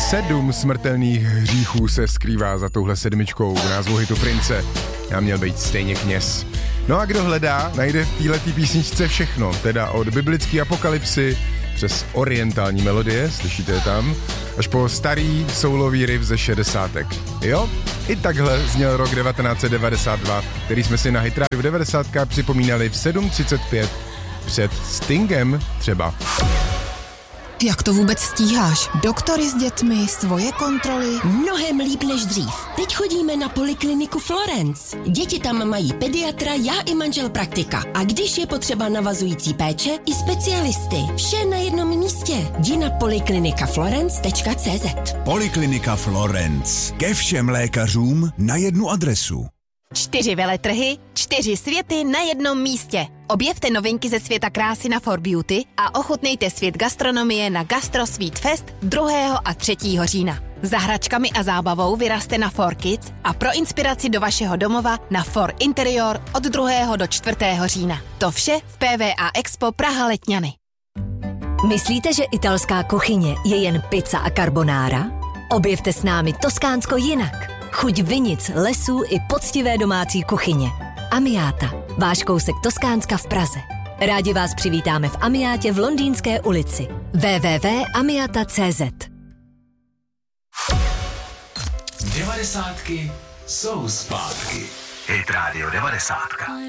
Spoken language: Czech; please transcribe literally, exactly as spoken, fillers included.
Sedm smrtelných hříchů se skrývá za touhle sedmičkou v názvu hitu Prince. Já měl být stejně kněz. No a kdo hledá, najde v této písničce všechno, teda od biblické apokalypsy přes orientální melodie, slyšíte je tam, až po starý soulový riff ze šedesátek. Jo, i takhle zněl rok devatenáct set devadesát dva, který jsme si na Hit Radio devadesátka připomínali v sedm třicet pět před Stingem třeba. Jak to vůbec stíháš? Doktory s dětmi, svoje kontroly? Mnohem líp než dřív. Teď chodíme na polikliniku Florence. Děti tam mají pediatra, já i manžel praktika. A když je potřeba navazující péče, i specialisty. Vše na jednom místě. Jdi na poliklinika florence tečka cé zet. Poliklinika Florence. Ke všem lékařům na jednu adresu. Čtyři veletrhy, čtyři světy na jednom místě. Objevte novinky ze světa krásy na For Beauty a ochutnejte svět gastronomie na Gastro Sweet Fest druhého a třetího října. Za hračkami a zábavou vyraste na For Kids a pro inspiraci do vašeho domova na For Interior od druhého do čtvrtého října. To vše v P V A Expo Praha Letňany. Myslíte, že italská kuchyně je jen pizza a carbonara? Objevte s námi Toskánsko jinak. Chuť vinic, lesů i poctivé domácí kuchyně. Amiata, váš kousek Toskánska v Praze. Rádi vás přivítáme v Amiátě v Londýnské ulici. w w w tečka amiata tečka cé zet. Devadesátky jsou zpátky. Hit Radio devadesátka.